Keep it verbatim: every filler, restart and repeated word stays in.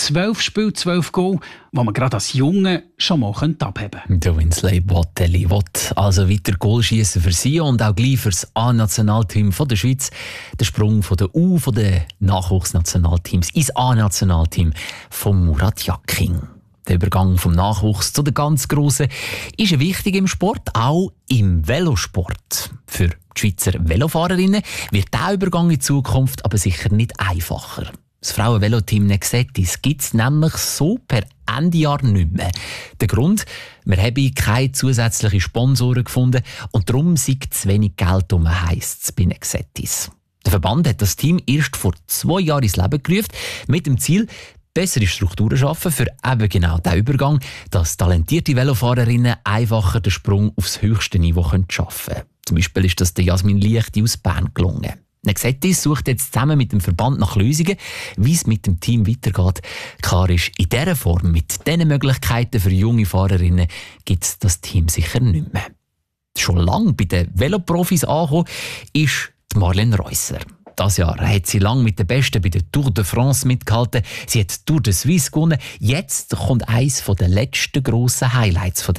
zwölf Spiele, zwölf Goal, die man gerade als Junge schon mal abheben könnte. Der Winsley Bottelli will also weiter Goal schiessen für sie und auch gleich für das A-Nationalteam der Schweiz. Der Sprung von der U von den Nachwuchsnationalteams ins A-Nationalteam von Murat Yakin. Der Übergang vom Nachwuchs zu den ganz Grossen ist wichtig im Sport, auch im Velosport. Für die Schweizer Velofahrerinnen wird dieser Übergang in Zukunft aber sicher nicht einfacher. Das Frauen-Veloteam Nexetis gibt es nämlich so per Ende Jahr nicht mehr. Der Grund? Wir haben keine zusätzlichen Sponsoren gefunden und darum sei zu wenig Geld um, heisst es bei Nexetis. Der Verband hat das Team erst vor zwei Jahren ins Leben gerufen, mit dem Ziel, bessere Strukturen schaffen für eben genau diesen Übergang, dass talentierte Velofahrerinnen einfacher den Sprung aufs höchste Niveau schaffen können. Zum Beispiel ist das der Jasmin Liechti aus Bern gelungen. Nexetis sucht jetzt zusammen mit dem Verband nach Lösungen, wie es mit dem Team weitergeht. Klar ist, in dieser Form, mit diesen Möglichkeiten für junge Fahrerinnen, gibt es das Team sicher nicht mehr. Schon lange bei den Veloprofis angekommen ist die Marlene Reusser. Das Jahr hat sie lange mit den Besten bei der Tour de France mitgehalten. Sie hat die Tour de Suisse gewonnen. Jetzt kommt eines der letzten grossen Highlights von